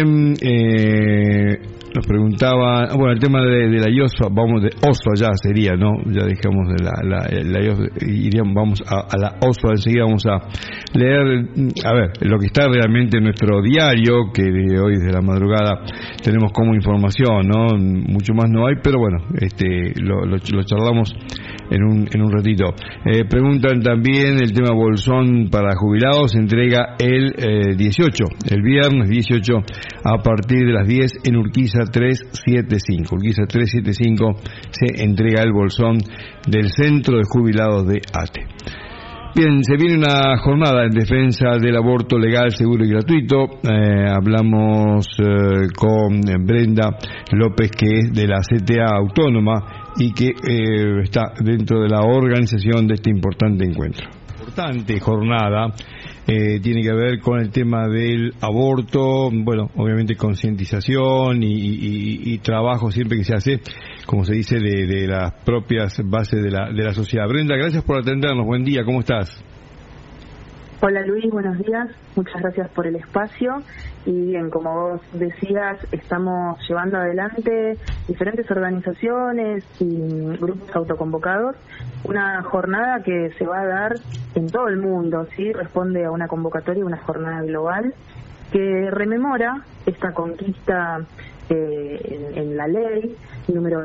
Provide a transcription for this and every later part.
Nos preguntaba, bueno, el tema de la IOSO, vamos de OSO ya sería, ¿no? Ya dejamos de la IOSO, iríamos, vamos a la OSO, enseguida vamos a leer, a ver, lo que está realmente en nuestro diario, que hoy desde la madrugada tenemos como información, ¿no? Mucho más no hay, pero bueno, lo charlamos en un ratito. Preguntan también el tema bolsón para jubilados, se entrega el 18, el viernes 18 a partir de las 10 en Urquiza 375. Urquiza 375 se entrega el bolsón del Centro de Jubilados de ATE. Bien, se viene una jornada en defensa del aborto legal, seguro y gratuito. Hablamos con Brenda López, que es de la CTA Autónoma y que está dentro de la organización de este importante encuentro. Importante jornada. Tiene que ver con el tema del aborto, bueno, obviamente concientización y trabajo siempre que se hace, como se dice, de las propias bases de la sociedad. Brenda, gracias por atendernos, buen día, ¿cómo estás? Hola Luis, buenos días, muchas gracias por el espacio y bien, como vos decías, estamos llevando adelante diferentes organizaciones y grupos autoconvocados, una jornada que se va a dar en todo el mundo, ¿sí? Responde a una convocatoria, una jornada global que rememora esta conquista en la ley número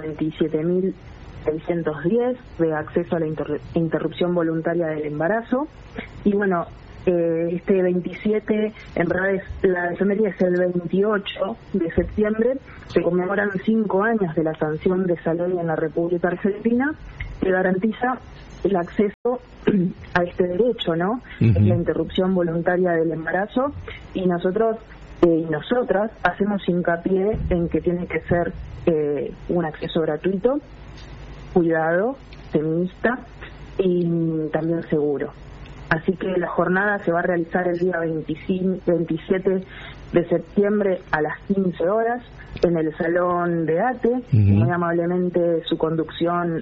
27.610 de acceso a la interrupción voluntaria del embarazo. Y bueno, este 27, en realidad la efeméride es el 28 de septiembre, se conmemoran 5 años de la sanción de esa ley en la República Argentina, que garantiza el acceso a este derecho, ¿no? Uh-huh. Es la interrupción voluntaria del embarazo, y nosotros y nosotras hacemos hincapié en que tiene que ser un acceso gratuito, cuidado, feminista y también seguro. Así que la jornada se va a realizar el día 27 de septiembre a las 15 horas en el Salón de ATE. Uh-huh. Muy amablemente su conducción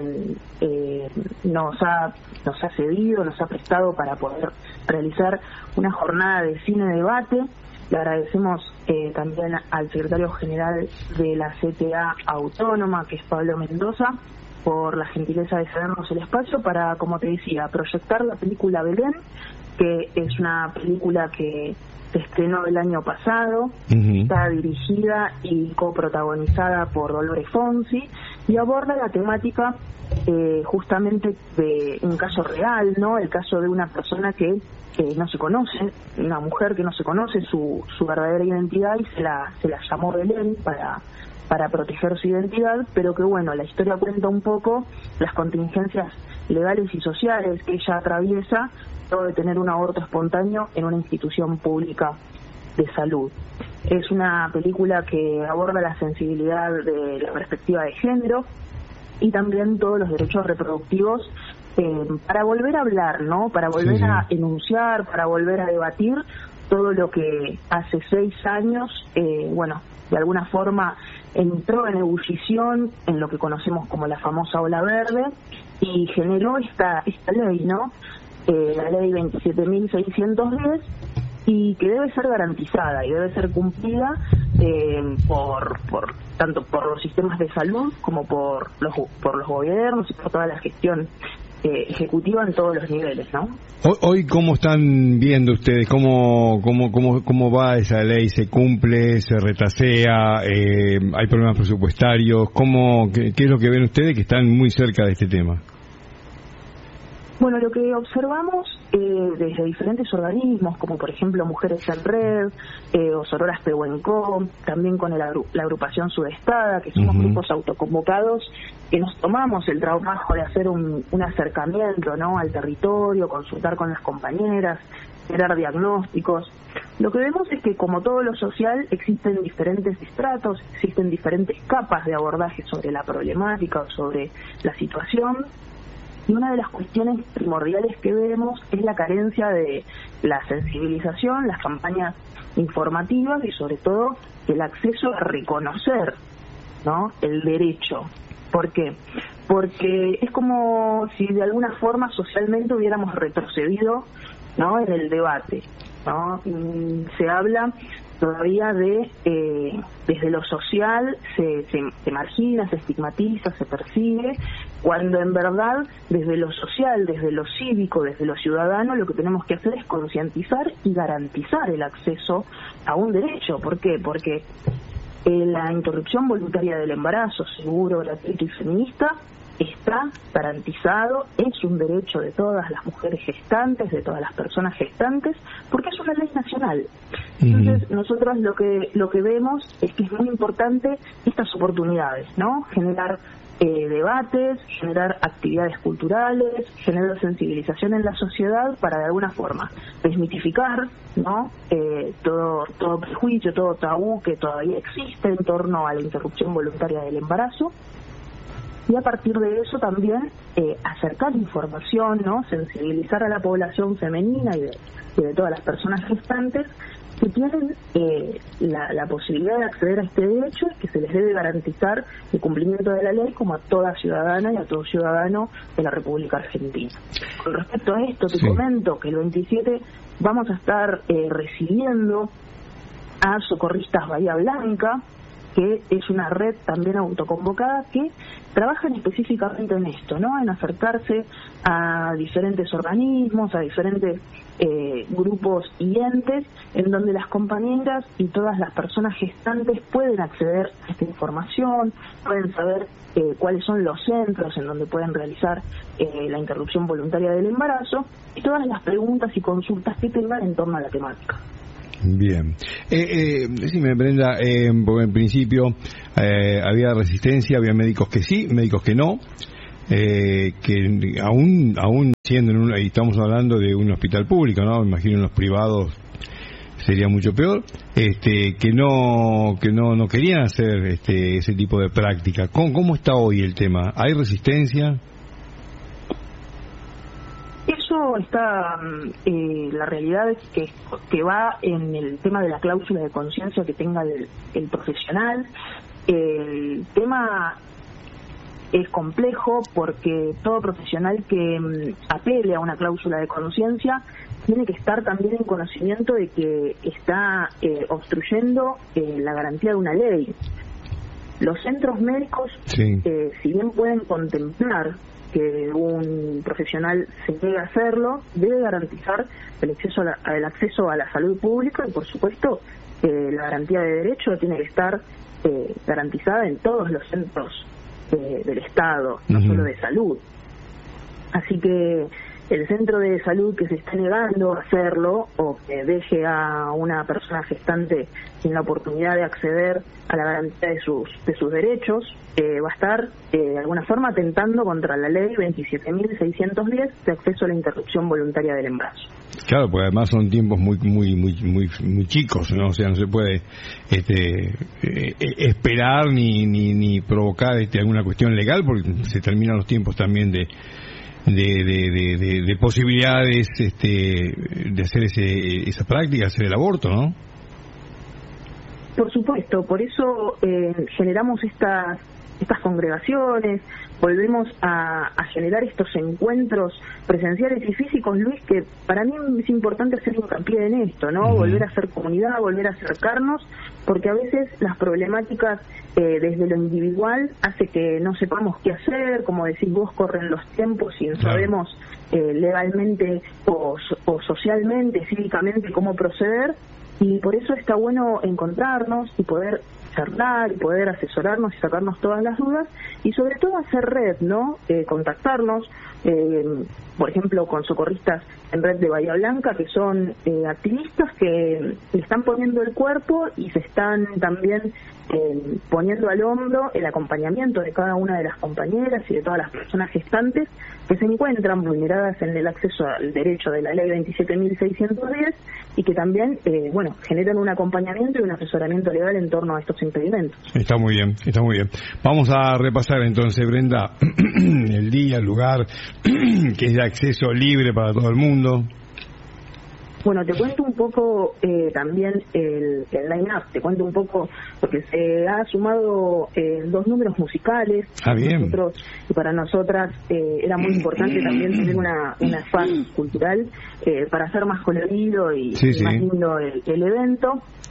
nos ha cedido, nos ha prestado para poder realizar una jornada de cine-debate. Le agradecemos también al secretario general de la CTA Autónoma, que es Pablo Mendoza, por la gentileza de cedernos el espacio para, como te decía, proyectar la película Belén, que es una película que se estrenó el año pasado. Uh-huh. Está dirigida y coprotagonizada por Dolores Fonsi y aborda la temática justamente de un caso real, ¿no? El caso de una persona que no se conoce, una mujer que no se conoce su verdadera identidad y se la llamó Belén para proteger su identidad, pero que bueno, la historia cuenta un poco las contingencias legales y sociales que ella atraviesa luego de tener un aborto espontáneo en una institución pública de salud. Es una película que aborda la sensibilidad de la perspectiva de género y también todos los derechos reproductivos, para volver a hablar, ¿no? Para volver a enunciar, para volver a debatir todo lo que hace 6 años, bueno, de alguna forma entró en ebullición en lo que conocemos como la famosa ola verde y generó esta ley, ¿no? La ley 27.610, y que debe ser garantizada y debe ser cumplida tanto por los sistemas de salud como por los gobiernos y por toda la gestión ejecutiva en todos los niveles, ¿no? Hoy, ¿cómo están viendo ustedes? ¿Cómo va esa ley? ¿Se cumple? ¿Se retrasea? ¿Hay problemas presupuestarios? ¿Qué es lo que ven ustedes que están muy cerca de este tema? Bueno, lo que observamos desde diferentes organismos, como por ejemplo Mujeres en Red, o Sororas Pehuenco, también con la agrupación Sudestada, que somos grupos autoconvocados, que nos tomamos el trabajo de hacer un acercamiento, ¿no?, al territorio, consultar con las compañeras, generar diagnósticos. Lo que vemos es que, como todo lo social, existen diferentes estratos, existen diferentes capas de abordaje sobre la problemática o sobre la situación. Y una de las cuestiones primordiales que vemos es la carencia de la sensibilización, las campañas informativas y sobre todo el acceso a reconocer, ¿no?, el derecho. ¿Por qué? Porque es como si de alguna forma socialmente hubiéramos retrocedido, ¿no?, en el debate, ¿no? Se habla todavía desde lo social se margina, se estigmatiza, se persigue, cuando en verdad desde lo social, desde lo cívico, desde lo ciudadano, lo que tenemos que hacer es concientizar y garantizar el acceso a un derecho. ¿Por qué? Porque la interrupción voluntaria del embarazo, seguro, gratuito y feminista, está garantizado, es un derecho de todas las mujeres gestantes, de todas las personas gestantes, porque es una ley nacional. Entonces, nosotros lo que vemos es que es muy importante estas oportunidades, ¿no? Generar debates, generar actividades culturales, generar sensibilización en la sociedad para de alguna forma desmitificar, ¿no? Todo prejuicio, todo tabú que todavía existe en torno a la interrupción voluntaria del embarazo. Y a partir de eso también acercar información, ¿no? Sensibilizar a la población femenina y de todas las personas gestantes que tienen la posibilidad de acceder a este derecho y que se les debe garantizar el cumplimiento de la ley como a toda ciudadana y a todo ciudadano de la República Argentina. Con respecto a esto, te comento que el 27 vamos a estar recibiendo a Socorristas Bahía Blanca, que es una red también autoconvocada que trabajan específicamente en esto, ¿no? En acercarse a diferentes organismos, a diferentes grupos y entes, en donde las compañeras y todas las personas gestantes pueden acceder a esta información, pueden saber cuáles son los centros en donde pueden realizar la interrupción voluntaria del embarazo y todas las preguntas y consultas que tengan en torno a la temática. Bien. Decime, Brenda, porque en principio había resistencia, había médicos que sí, médicos que no, que aún siendo y estamos hablando de un hospital público, ¿no? Me imagino en los privados sería mucho peor, que no querían hacer ese tipo de práctica. ¿Cómo está hoy el tema? ¿Hay resistencia? Eso está, la realidad es que va en el tema de la cláusula de conciencia que tenga el profesional. El tema es complejo porque todo profesional que apele a una cláusula de conciencia tiene que estar también en conocimiento de que está obstruyendo la garantía de una ley. Los centros médicos, si bien pueden contemplar que un profesional se niegue a hacerlo, debe garantizar el acceso a la salud pública y, por supuesto, la garantía de derecho tiene que estar garantizada en todos los centros del Estado, no solo de salud. Así que el centro de salud que se está negando a hacerlo o que deje a una persona gestante sin la oportunidad de acceder a la garantía de sus derechos va a estar de alguna forma atentando contra la ley 27.610 de acceso a la interrupción voluntaria del embarazo. Claro, porque además son tiempos muy chicos, ¿no? O sea, no se puede esperar ni provocar alguna cuestión legal porque se terminan los tiempos también de posibilidades de hacer esa práctica, hacer el aborto, ¿no? Por supuesto, por eso generamos estas congregaciones, volvemos a generar estos encuentros presenciales y físicos, Luis, que para mí es importante hacer hincapié en esto, ¿no? Volver a hacer comunidad, volver a acercarnos, porque a veces las problemáticas desde lo individual hace que no sepamos qué hacer, como decís vos, corren los tiempos y no sabemos legalmente o socialmente, cívicamente cómo proceder, y por eso está bueno encontrarnos y poder charlar y poder asesorarnos y sacarnos todas las dudas y sobre todo hacer red, ¿no? Contactarnos, por ejemplo, con socorristas en red de Bahía Blanca, que son activistas que le están poniendo el cuerpo y se están también poniendo al hombro el acompañamiento de cada una de las compañeras y de todas las personas gestantes que se encuentran vulneradas en el acceso al derecho de la ley 27.610 y que también, generan un acompañamiento y un asesoramiento legal en torno a estos impedimentos. Está muy bien. Vamos a repasar entonces, Brenda, el día, el lugar, que es de acceso libre para todo el mundo. Bueno, te cuento un poco también el line-up, te cuento un poco, porque se ha sumado 2 números musicales. Bien. Nosotros, y para nosotras era muy importante también tener una fase cultural para hacer más colorido y más lindo el evento.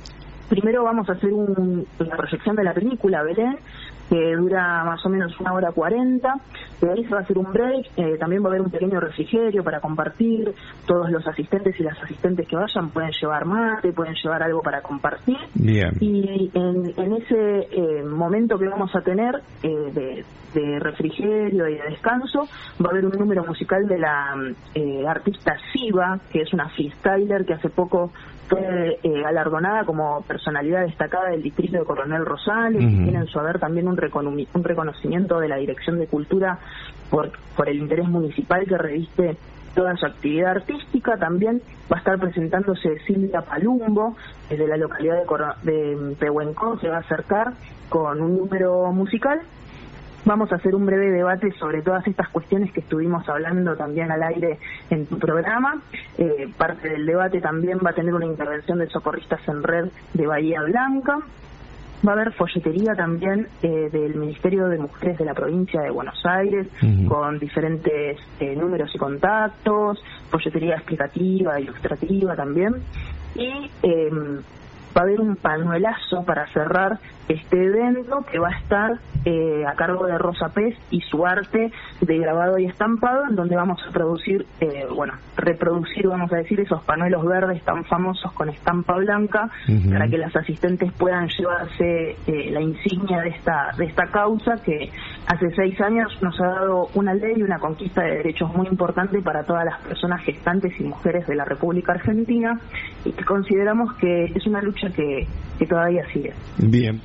Primero vamos a hacer la proyección de la película Belén, que dura más o menos 1:40. De ahí se va a hacer un break, también va a haber un pequeño refrigerio para compartir. Todos los asistentes y las asistentes que vayan pueden llevar mate, pueden llevar algo para compartir. Bien. Y en ese momento que vamos a tener de refrigerio y de descanso, va a haber un número musical de la artista Siva, que es una freestyler que hace poco fue galardonada como personalidad destacada del distrito de Coronel Rosales. Y tiene en su haber también un reconocimiento de la Dirección de Cultura por el interés municipal que reviste toda su actividad artística. También va a estar presentándose Silvia Palumbo, desde la localidad de Pehuencó, se va a acercar con un número musical. Vamos a hacer un breve debate sobre todas estas cuestiones que estuvimos hablando también al aire en tu programa. Parte del debate también va a tener una intervención de Socorristas en Red de Bahía Blanca. Va a haber folletería también del Ministerio de Mujeres de la provincia de Buenos Aires, con diferentes números y contactos, folletería explicativa, ilustrativa también. Y va a haber un panuelazo para cerrar este evento que va a estar a cargo de Rosa Pez y su arte de grabado y estampado, en donde vamos a reproducir, vamos a decir, esos panuelos verdes tan famosos con estampa blanca, para que las asistentes puedan llevarse la insignia de esta causa que hace 6 años nos ha dado una ley y una conquista de derechos muy importante para todas las personas gestantes y mujeres de la República Argentina, y que consideramos que es una lucha que todavía sigue. Bien.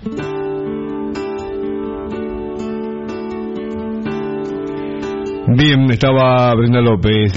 Bien, estaba Brenda López.